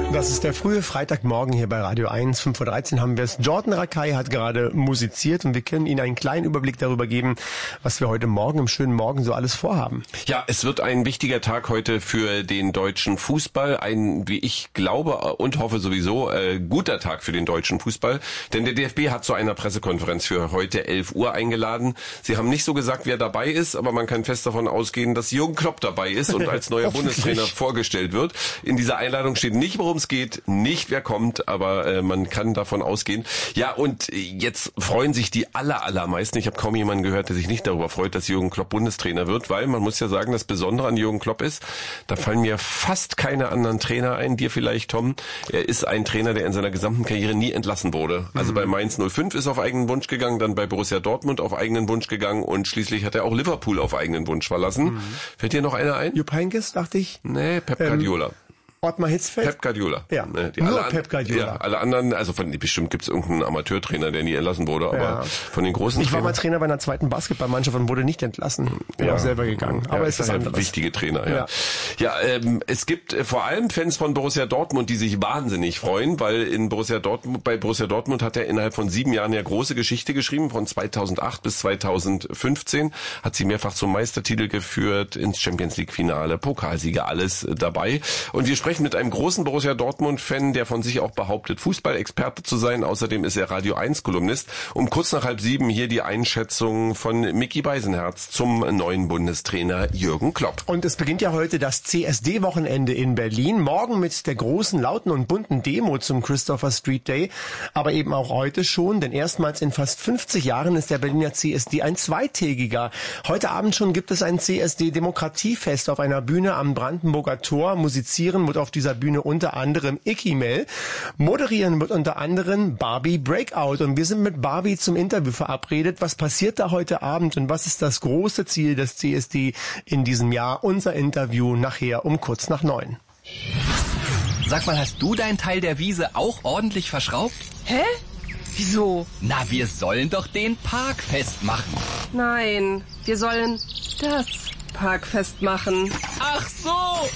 Das ist der frühe Freitagmorgen hier bei Radio 1. 5:13 Uhr haben wir es. Jordan Rakei hat gerade musiziert und wir können Ihnen einen kleinen Überblick darüber geben, was wir heute Morgen im schönen Morgen so alles vorhaben. Ja, es wird ein wichtiger Tag heute für den deutschen Fußball. Ein, wie ich glaube und hoffe sowieso, guter Tag für den deutschen Fußball. Denn der DFB hat zu einer Pressekonferenz für heute 11 Uhr eingeladen. Sie haben nicht so gesagt, wer dabei ist, aber man kann fest davon ausgehen, dass Jürgen Klopp dabei ist und als neuer Bundestrainer vorgestellt wird. In dieser Einladung steht nicht, worum es geht, nicht wer kommt, aber man kann davon ausgehen. Ja, und jetzt freuen sich die allermeisten. Ich habe kaum jemanden gehört, der sich nicht darüber freut, dass Jürgen Klopp Bundestrainer wird, weil man muss ja sagen, das Besondere an Jürgen Klopp ist, da fallen mir fast keine anderen Trainer ein, dir vielleicht, Tom. Er ist ein Trainer, der in seiner gesamten Karriere nie entlassen wurde. Also bei Mainz 05 ist auf eigenen Wunsch gegangen, dann bei Borussia Dortmund auf eigenen Wunsch gegangen und schließlich hat er auch Liverpool auf eigenen Wunsch verlassen. Fällt dir noch einer ein? Jupp Heynckes, dachte ich. Nee, Pep Guardiola. Ottmar Hitzfeld? Pep Guardiola. Ja, nur Pep Guardiola. Ja, alle anderen, also bestimmt gibt's irgendeinen Amateurtrainer, der nie entlassen wurde, aber von den großen Ich war mal Trainer bei einer zweiten Basketballmannschaft und wurde nicht entlassen. Bin auch selber gegangen. Aber ist das anderes. Wichtige Trainer, ja. Ja, es gibt vor allem Fans von Borussia Dortmund, die sich wahnsinnig freuen, weil bei Borussia Dortmund hat er innerhalb von 7 Jahren ja große Geschichte geschrieben, von 2008 bis 2015, hat sie mehrfach zum Meistertitel geführt, ins Champions League Finale, Pokalsieger, alles dabei. Und wir sprechen mit einem großen Borussia Dortmund-Fan, der von sich auch behauptet, Fußballexperte zu sein. Außerdem ist er Radio 1-Kolumnist. Um kurz nach 6:30 hier die Einschätzung von Micky Beisenherz zum neuen Bundestrainer Jürgen Klopp. Und es beginnt ja heute das CSD-Wochenende in Berlin. Morgen mit der großen, lauten und bunten Demo zum Christopher Street Day. Aber eben auch heute schon, denn erstmals in fast 50 Jahren ist der Berliner CSD ein zweitägiger. Heute Abend schon gibt es ein CSD-Demokratiefest auf einer Bühne am Brandenburger Tor. Musizieren wird auf dieser Bühne unter anderem Ikimel. Moderieren wird unter anderem Barbie Breakout. Und wir sind mit Barbie zum Interview verabredet. Was passiert da heute Abend und was ist das große Ziel des CSD in diesem Jahr? Unser Interview nachher um kurz nach 9. Sag mal, hast du deinen Teil der Wiese auch ordentlich verschraubt? Hä? Wieso? Na, wir sollen doch den Park festmachen. Nein, wir sollen das Park festmachen. Ach so!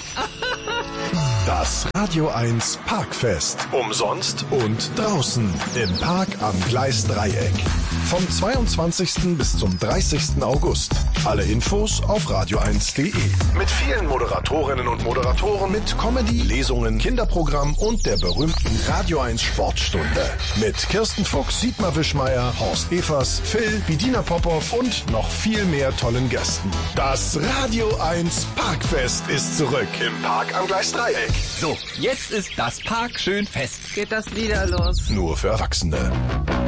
Das Radio 1 Parkfest. Umsonst und draußen im Park am Gleisdreieck. Vom 22. bis zum 30. August. Alle Infos auf radio1.de. Mit vielen Moderatorinnen und Moderatoren, mit Comedy, Lesungen, Kinderprogramm und der berühmten Radio 1 Sportstunde. Mit Kirsten Fuchs, Dietmar Wischmeier, Horst Evers, Phil, Bedina Popov und noch viel mehr tollen Gästen. Das Radio 1 Parkfest ist zurück im Park am Gleisdreieck. So, jetzt ist das Park schön fest. Geht das wieder los? Nur für Erwachsene.